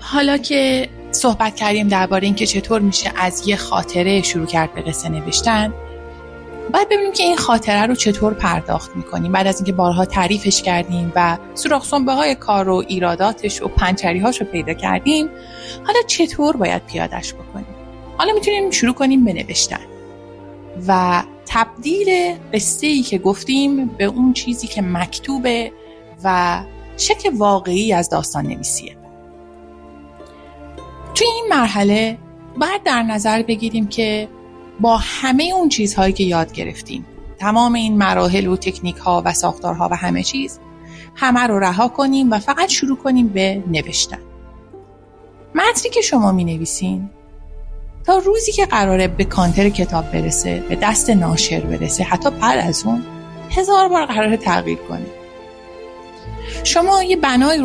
حالا که صحبت کردیم درباره این که چطور میشه از یه خاطره شروع کرد به قصه نوشتن، باید ببینیم که این خاطره رو چطور پرداخت میکنیم. بعد از اینکه بارها تعریفش کردیم و سوراخ سنبه‌های کار و ایراداتش و پنچری‌هاش رو پیدا کردیم، حالا چطور باید پیاده‌اش بکنیم؟ حالا میتونیم شروع کنیم به نوشتن و تبدیل قصه‌ای که گفتیم به اون چیزی که مکتوبه و شکل واقعی از داستان نویسیه. توی این مرحله باید در نظر بگیریم که با همه اون چیزهایی که یاد گرفتیم، تمام این مراحل و تکنیک‌ها و ساختارها و همه چیز، همه رو رها کنیم و فقط شروع کنیم به نوشتن. متنی که شما می‌نویسین تا روزی که قراره به کانتر کتاب برسه، به دست ناشر برسه، حتی بعد از اون 1000 بار قراره تغییر کنه. شما یه بنای